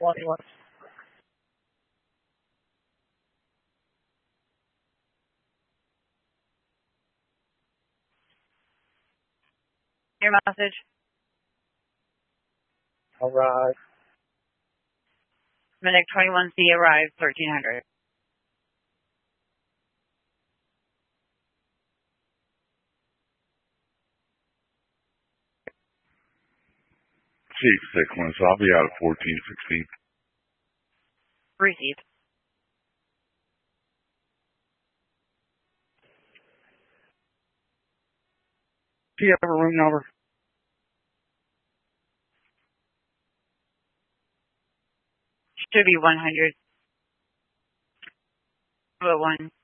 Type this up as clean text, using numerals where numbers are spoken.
What? Your message. All right. Medic 21C arrived 1300. Chief sequence. I'll be out at 1416. Received. Do you have a room number? Should be 100. 201.